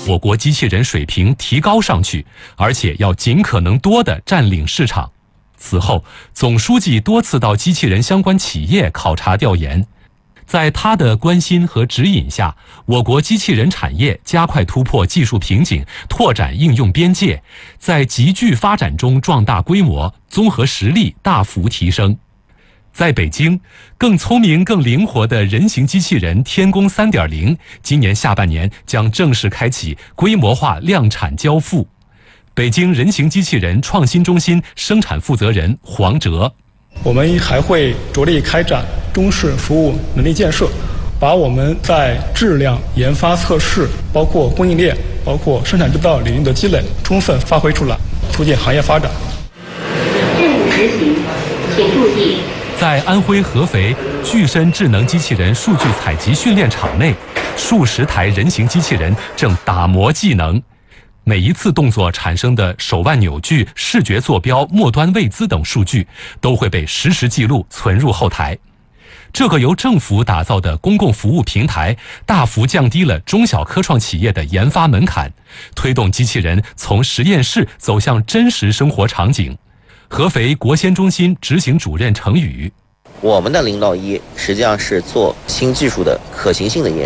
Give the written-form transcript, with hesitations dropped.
我国机器人水平提高上去，而且要尽可能多地占领市场。此后，总书记多次到机器人相关企业考察调研，在他的关心和指引下，我国机器人产业加快突破技术瓶颈，拓展应用边界，在急剧发展中壮大规模，综合实力大幅提升。在北京，更聪明、更灵活的人形机器人天宫 3.0 今年下半年将正式开启规模化量产交付。北京人形机器人创新中心生产负责人黄哲： 我们还会着力开展中式服务能力建设，把我们在质量研发测试、包括供应链、包括生产制造领域的积累充分发挥出来，促进行业发展。 任务执行，请注意。 在安徽合肥巨深智能机器人数据采集训练场内，数十台人形机器人正打磨技能，每一次动作产生的手腕扭矩、视觉坐标、末端位姿等数据都会被实时记录存入后台。这个由政府打造的公共服务平台，大幅降低了中小科创企业的研发门槛，推动机器人从实验室走向真实生活场景。合肥国先中心执行主任程宇： 我们的0到1实际上是做新技术的可行性的研